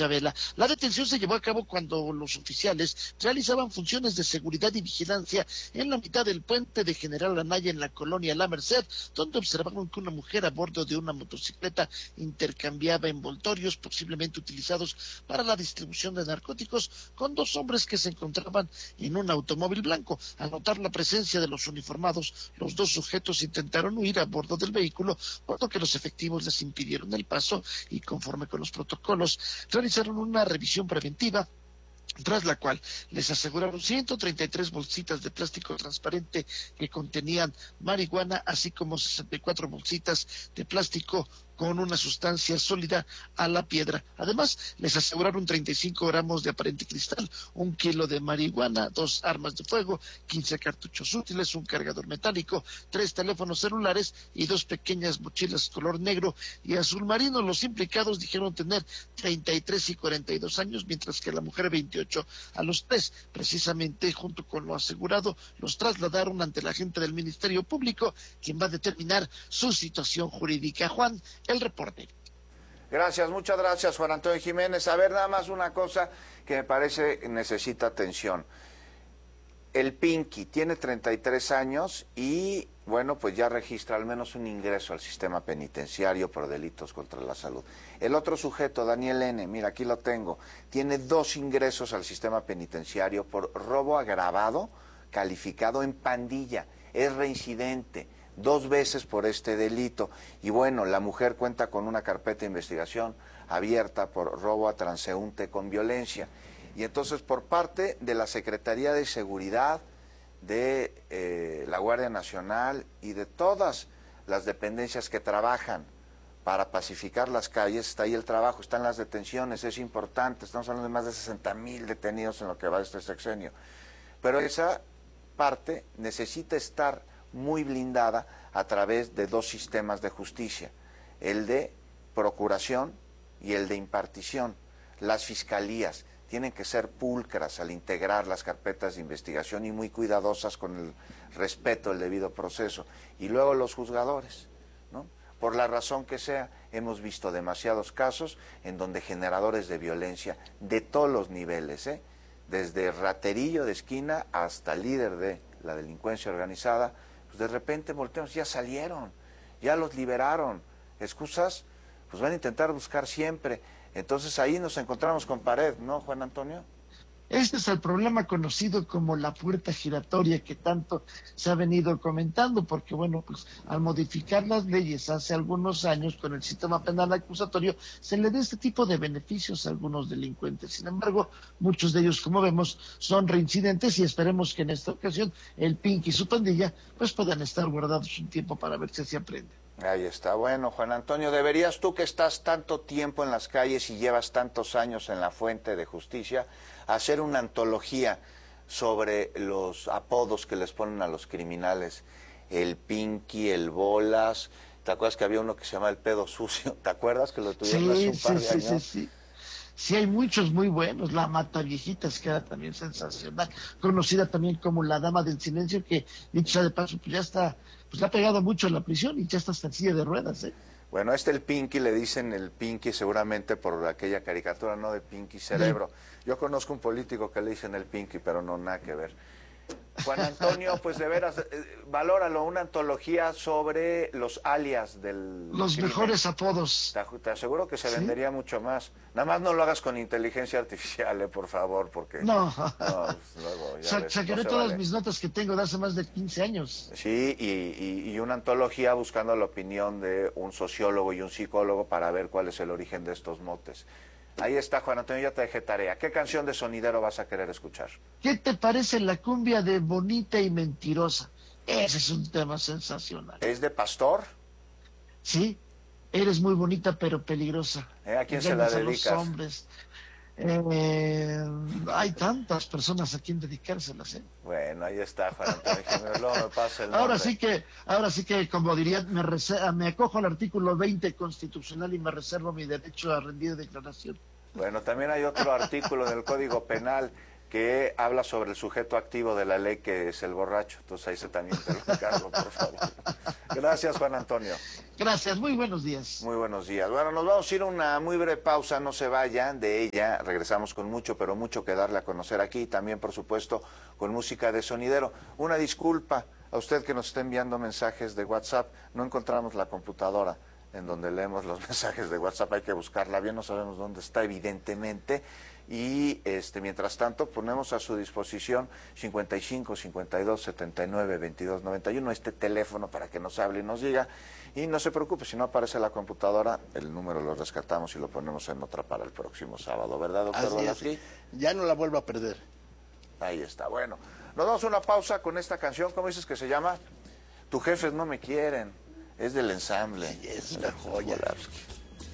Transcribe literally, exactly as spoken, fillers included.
Chabela. La detención se llevó a cabo cuando los oficiales realizaban funciones de seguridad y vigilancia en la mitad del puente de General Anaya en la colonia La Merced, donde observaron que una mujer a bordo de una motocicleta intercambiaba envoltorios posiblemente utilizados para la distribución de narcóticos con dos hombres que se encontraban en un automóvil blanco. Al notar la presencia de los uniformados, los dos sujetos intentaron huir a bordo del vehículo, por lo que los efectivos les impidieron el paso y, conforme con los protocolos, realizaron una revisión preventiva, tras la cual les aseguraron ciento treinta y tres bolsitas de plástico transparente que contenían marihuana, así como sesenta y cuatro bolsitas de plástico con una sustancia sólida a la piedra. Además, les aseguraron treinta y cinco gramos de aparente cristal, un kilo de marihuana, dos armas de fuego, quince cartuchos útiles, un cargador metálico, tres teléfonos celulares y dos pequeñas mochilas color negro y azul marino. Los implicados dijeron tener treinta y tres y cuarenta y dos años, mientras que la mujer veintiocho. A los tres, precisamente junto con lo asegurado, los trasladaron ante la agente del Ministerio Público, quien va a determinar su situación jurídica. Juan, el reporte. Gracias, muchas gracias, Juan Antonio Jiménez. A ver, nada más una cosa que me parece necesita atención. El Pinky tiene treinta y tres años y, bueno, pues ya registra al menos un ingreso al sistema penitenciario por delitos contra la salud. El otro sujeto, Daniel N., mira, aquí lo tengo, tiene dos ingresos al sistema penitenciario por robo agravado calificado en pandilla. Es reincidente dos veces por este delito. Y bueno, la mujer cuenta con una carpeta de investigación abierta por robo a transeúnte con violencia. Y entonces, por parte de la Secretaría de Seguridad, de eh, la Guardia Nacional y de todas las dependencias que trabajan para pacificar las calles, está ahí el trabajo, están las detenciones, es importante, estamos hablando de más de sesenta mil detenidos en lo que va de este sexenio. Pero esa parte necesita estar muy blindada a través de dos sistemas de justicia, el de procuración y el de impartición. Las fiscalías tienen que ser pulcras al integrar las carpetas de investigación y muy cuidadosas con el respeto al debido proceso. Y luego los juzgadores, ¿no? Por la razón que sea, hemos visto demasiados casos en donde generadores de violencia de todos los niveles, ¿eh? desde raterillo de esquina hasta líder de la delincuencia organizada, pues de repente volteamos, ya salieron, ya los liberaron. Excusas, pues van a intentar buscar siempre. Entonces ahí nos encontramos con pared, ¿no, Juan Antonio? Este es el problema conocido como la puerta giratoria que tanto se ha venido comentando, porque bueno, pues al modificar las leyes hace algunos años con el sistema penal acusatorio, se le da este tipo de beneficios a algunos delincuentes. Sin embargo, muchos de ellos, como vemos, son reincidentes y esperemos que en esta ocasión el Pinky y su pandilla pues puedan estar guardados un tiempo para ver si así aprende. Ahí está. Bueno, Juan Antonio, deberías tú, que estás tanto tiempo en las calles y llevas tantos años en la fuente de justicia, hacer una antología sobre los apodos que les ponen a los criminales. El Pinky, el Bolas. ¿Te acuerdas que había uno que se llama el Pedo Sucio? ¿Te acuerdas que lo tuvieron Sí, hace un par sí, de sí, años? sí, sí. Sí, hay muchos muy buenos. La Mata Viejitas, que era también sensacional, conocida también como la Dama del Silencio, que dicho sea de paso, pues ya está, pues le ha pegado mucho en la prisión y ya está hasta en silla de ruedas, ¿eh? Bueno, este el Pinky, le dicen el Pinky seguramente por aquella caricatura, ¿no?, de Pinky Cerebro. Sí. Yo conozco un político que le dicen el Pinky, pero no, nada que ver. Juan Antonio, pues de veras, eh, valóralo, una antología sobre los alias del Los crimen. Mejores apodos. Te, te aseguro que se ¿Sí? vendería mucho más. Nada más no lo hagas con inteligencia artificial, eh, por favor, porque... No. no pues, luego, ya Sa ves, sacaré no todas vale. mis notas que tengo de hace más de quince años. Sí, y, y, y una antología buscando la opinión de un sociólogo y un psicólogo para ver cuál es el origen de estos motes. Ahí está, Juan Antonio, ya te dejé tarea. ¿Qué canción de sonidero vas a querer escuchar? ¿Qué te parece la cumbia de Bonita y Mentirosa? Ese es un tema sensacional. ¿Es de Pastor? Sí, eres muy bonita pero peligrosa. ¿Eh? ¿A quién se la dedicas? A los hombres. Eh, hay tantas personas a quien dedicárselas, ¿eh? Bueno, ahí está, Juan Antonio Jiménez. Luego me pasa el nombre. Ahora sí que, ahora sí que, como diría, me, me acojo al artículo veinte constitucional y me reservo mi derecho a rendir declaración. Bueno, también hay otro artículo del Código Penal que habla sobre el sujeto activo de la ley, que es el borracho. Entonces ahí se también te lo encargo, por favor. Gracias, Juan Antonio. Gracias, muy buenos días. Muy buenos días. Bueno, nos vamos a ir a una muy breve pausa, no se vayan de ella. Regresamos con mucho, pero mucho que darle a conocer aquí. También, por supuesto, con música de sonidero. Una disculpa a usted que nos está enviando mensajes de WhatsApp. No encontramos la computadora en donde leemos los mensajes de WhatsApp. Hay que buscarla bien, no sabemos dónde está, evidentemente. Y este mientras tanto ponemos a su disposición cincuenta y cinco, cincuenta y dos, setenta y nueve, veintidós, noventa y uno este teléfono para que nos hable y nos diga. Y no se preocupe, si no aparece la computadora, el número lo rescatamos y lo ponemos en otra para el próximo sábado, ¿verdad, doctor Volaski? Ya no la vuelvo a perder. Ahí está, bueno. Nos damos una pausa con esta canción, ¿cómo dices que se llama? Tu jefes no me quieren, es del ensamble. Sí, es una joya. Volaski.